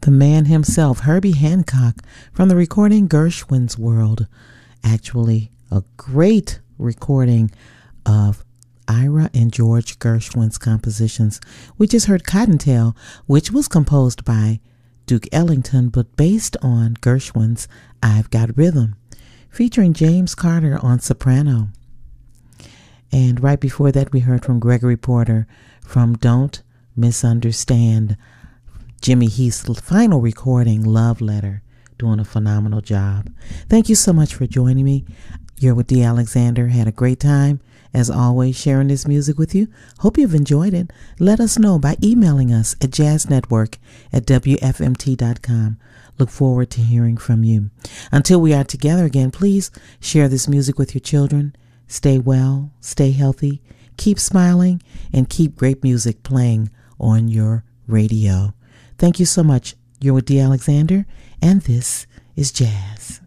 the man himself, Herbie Hancock, from the recording Gershwin's World. Actually, a great recording of Ira and George Gershwin's compositions. We just heard Cottontail, which was composed by Duke Ellington, but based on Gershwin's I've Got Rhythm, featuring James Carter on soprano. And right before that, we heard from Gregory Porter from Don't Misunderstand, Jimmy Heath's final recording, Love Letter, doing a phenomenal job. Thank you so much for joining me. You're with Dee Alexander. Had a great time, as always, sharing this music with you. Hope you've enjoyed it. Let us know by emailing us at jazznetwork@wfmt.com. Look forward to hearing from you. Until we are together again, please share this music with your children. Stay well, stay healthy, keep smiling, and keep great music playing on your radio. Thank you so much. You're with Dee Alexander, and this is Jazz.